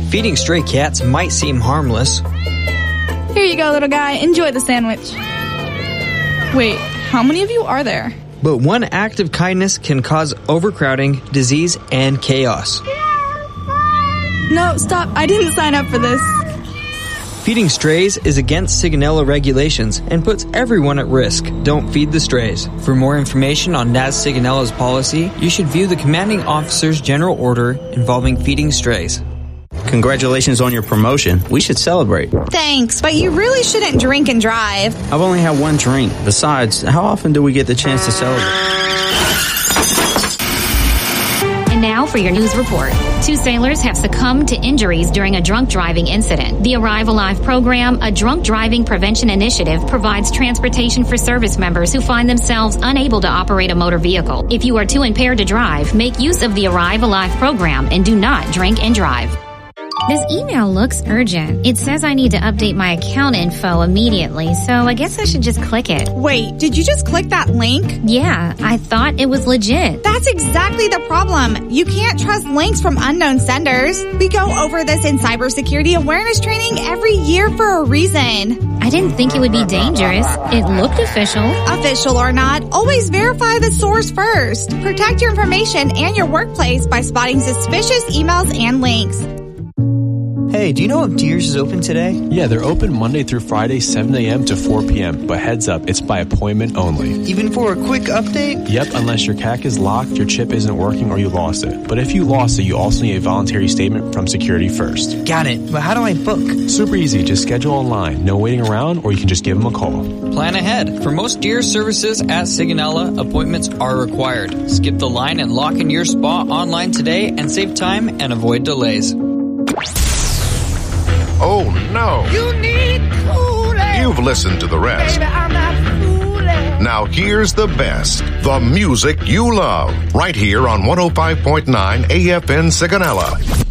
Feeding stray cats might seem harmless. Here you go, little guy. Enjoy the sandwich. Wait, how many of you are there? But one act of kindness can cause overcrowding, disease, and chaos. No, stop. I didn't sign up for this. Feeding strays is against Sigonella regulations and puts everyone at risk. Don't feed the strays. For more information on NAS Sigonella's policy, you should view the commanding officer's general order involving feeding strays. Congratulations on your promotion. We should celebrate. Thanks, but you really shouldn't drink and drive. I've only had one drink. Besides, how often do we get the chance to celebrate? And now for your news report. 2 sailors have succumbed to injuries during a drunk driving incident. The Arrive Alive program, a drunk driving prevention initiative, provides transportation for service members who find themselves unable to operate a motor vehicle. If you are too impaired to drive, make use of the Arrive Alive program and do not drink and drive. This email looks urgent. It says I need to update my account info immediately, so I guess I should just click it. Wait, did you just click that link? Yeah, I thought it was legit. That's exactly the problem. You can't trust links from unknown senders. We go over this in cybersecurity awareness training every year for a reason. I didn't think it would be dangerous. It looked official. Official or not, always verify the source first. Protect your information and your workplace by spotting suspicious emails and links. Hey, do you know if Deers is open today? Yeah, they're open Monday through Friday, 7 a.m. to 4 p.m. But heads up, it's by appointment only. Even for a quick update? Yep, unless your CAC is locked, your chip isn't working, or you lost it. But if you lost it, you also need a voluntary statement from Security First. Got it. But how do I book? Super easy. Just schedule online. No waiting around, or you can just give them a call. Plan ahead. For most Deers services at Sigonella, appointments are required. Skip the line and lock in your spot online today and save time and avoid delays. Oh, no. You need Kool-Aid. You've listened to the rest. Baby, I'm not fooling. Now here's the best. The music you love. Right here on 105.9 AFN Sigonella.